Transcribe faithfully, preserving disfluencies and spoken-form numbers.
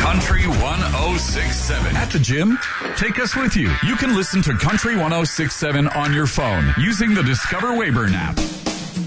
Country one oh six point seven. At the gym? Take us with you. You can listen to Country one oh six point seven on your phone using the Discover Wayburn app.